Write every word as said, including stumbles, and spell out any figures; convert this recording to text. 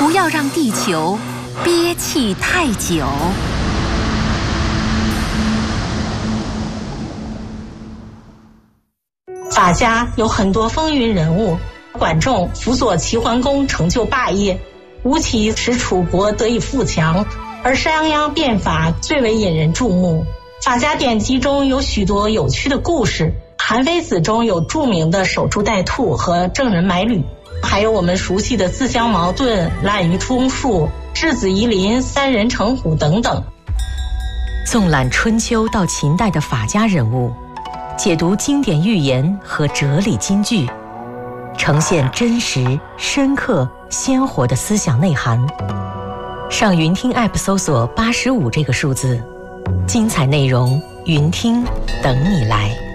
不要让地球憋气太久。 法家有很多风云人物，管仲辅佐齐桓公成就霸业，吴起使楚国得以富强，而商鞅变法最为引人注目。法家典籍中有许多有趣的故事，韩非子中有著名的守株待兔和郑人买履，还有我们熟悉的自相矛盾、滥竽充数、质子夷陵、三人成虎等等。 纵览春秋到秦代的法家人物，解读经典寓言和哲理金句，呈现真实、深刻、鲜活的思想内涵。上云听 App 搜索八十五这个数字，精彩内容云听等你来。